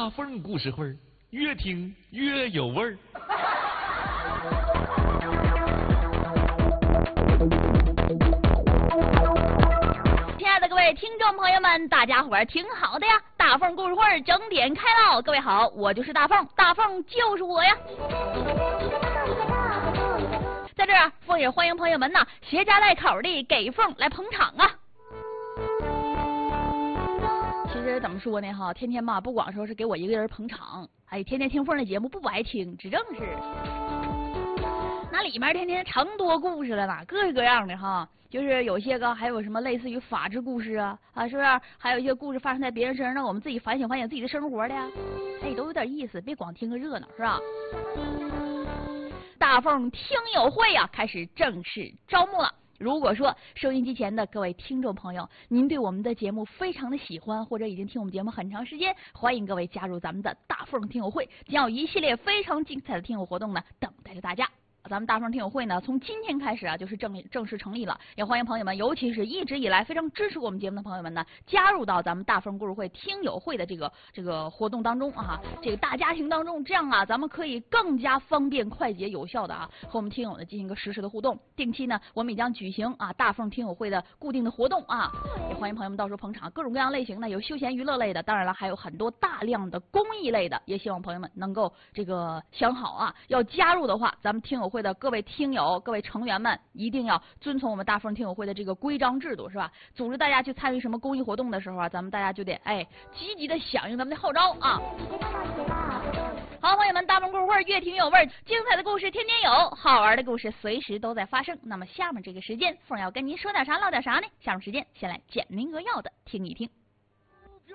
大凤故事会，越听越有味儿。 亲爱的各位听众朋友们，大家伙儿挺好的呀！大凤故事会整点开唠，各位好，我就是大凤，大凤就是我呀。在这儿，凤也欢迎朋友们呐，携家带口的给凤来捧场啊！其实怎么说呢哈，天天吧，不光说是给我一个人捧场，哎，天天听凤的节目不白听，只正是。那里面天天成多故事了呢，各式各样的哈，就是有些个还有什么类似于法治故事啊，是不是？还有一些故事发生在别人身上，让我们自己反省反省自己的生活的呀，哎，都有点意思，别光听个热闹，是吧？大凤听友会啊，开始正式招募了。如果说收音机前的各位听众朋友，您对我们的节目非常的喜欢，或者已经听我们节目很长时间，欢迎各位加入咱们的大凤听友会，将有一系列非常精彩的听友活动呢，等待着大家。咱们大凤听友会呢，从今天开始啊，就是正式成立了，也欢迎朋友们，尤其是一直以来非常支持我们节目的朋友们呢，加入到咱们大凤故事会听友会的这个活动当中啊，这个大家庭当中，这样啊，咱们可以更加方便、快捷、有效的啊，和我们听友呢进行一个实时的互动。定期呢，我们也将举行啊大凤听友会的固定的活动啊，也欢迎朋友们到时候捧场，各种各样类型的，有休闲娱乐类的，当然了，还有很多大量的公益类的，也希望朋友们能够这个想好啊，要加入的话，咱们听友会的各位听友、各位成员们一定要遵从我们大凤听友会的这个规章制度，是吧？组织大家去参与什么公益活动的时候啊，咱们大家就得积极的响应咱们的号召啊！好，朋友们，大凤故事会越听越有味儿，精彩的故事天天有，好玩的故事随时都在发生。那么下面这个时间，凤要跟您说点啥，唠点啥呢？下面时间先来简明扼要的听一听。